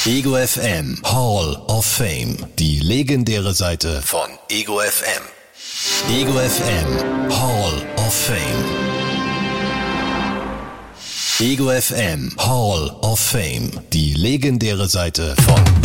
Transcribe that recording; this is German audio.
Ego FM Hall of Fame. Die legendäre Seite von Ego FM. Ego FM Hall of Fame. Ego FM Hall of Fame. Die legendäre Seite von